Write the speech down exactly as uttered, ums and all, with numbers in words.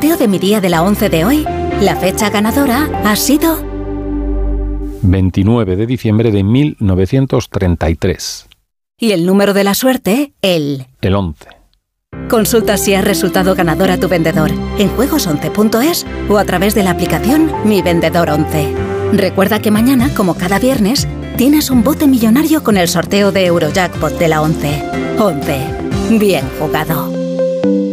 sorteo de mi día de la once de hoy, la fecha ganadora ha sido veintinueve de diciembre de mil novecientos treinta y tres. Y el número de la suerte, el... El once. Consulta si has resultado ganador a tu vendedor en juegos once punto es o a través de la aplicación Mi Vendedor once. Recuerda que mañana, como cada viernes, tienes un bote millonario con el sorteo de Eurojackpot de la once. once. Bien jugado.